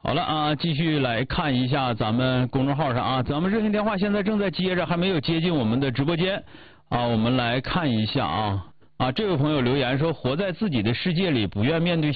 好了啊，继续来看一下咱们公众号上啊，咱们热线电话现在正在接着，还没有接进我们的直播间啊，我们来看一下啊，这位朋友留言说，活在自己的世界里，不愿面对